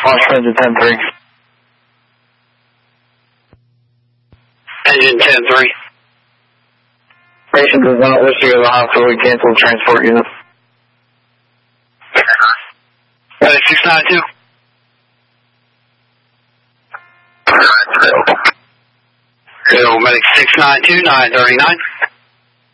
Launch engine 10-3. Engine 10-3. Patient does not wish to go to the hospital. We cancel transport unit. 692. Medic 692, 939.